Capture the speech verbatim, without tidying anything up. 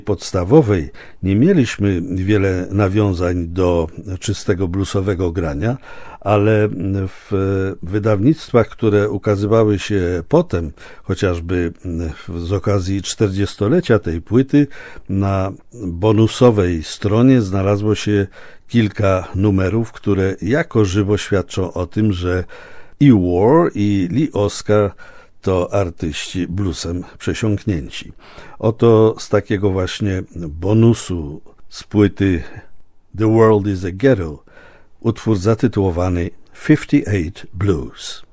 podstawowej nie mieliśmy wiele nawiązań do czystego bluesowego grania, ale w wydawnictwach, które ukazywały się potem, chociażby z okazji czterdziestolecia tej płyty, na bonusowej stronie znalazło się kilka numerów, które jako żywo świadczą o tym, że i War, i Lee Oskar to artyści bluesem przesiąknięci. Oto z takiego właśnie bonusu z płyty The World is a Ghetto utwór zatytułowany fifty-eight Blues.